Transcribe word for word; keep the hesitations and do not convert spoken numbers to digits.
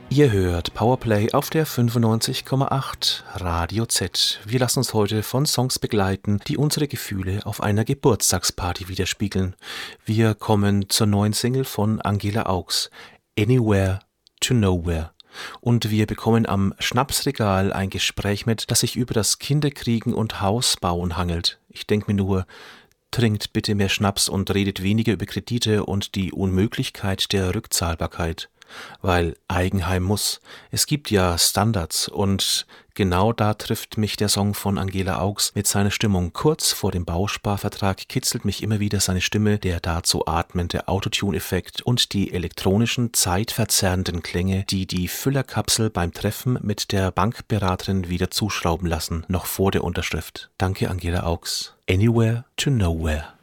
Ihr hört Powerplay auf der fünfundneunzig Komma acht Radio Z. Wir lassen uns heute von Songs begleiten, die unsere Gefühle auf einer Geburtstagsparty widerspiegeln. Wir kommen zur neuen Single von Angela Augs, Anywhere to Nowhere. Und wir bekommen am Schnapsregal ein Gespräch mit, das sich über das Kinderkriegen und Hausbauen hangelt. Ich denke mir nur, trinkt bitte mehr Schnaps und redet weniger über Kredite und die Unmöglichkeit der Rückzahlbarkeit. Weil Eigenheim muss. Es gibt ja Standards und genau da trifft mich der Song von Angela Augs mit seiner Stimmung. Kurz vor dem Bausparvertrag kitzelt mich immer wieder seine Stimme, der dazu atmende Autotune-Effekt und die elektronischen, zeitverzerrenden Klänge, die die Füllerkapsel beim Treffen mit der Bankberaterin wieder zuschrauben lassen, noch vor der Unterschrift. Danke Angela Augs. Anywhere to Nowhere.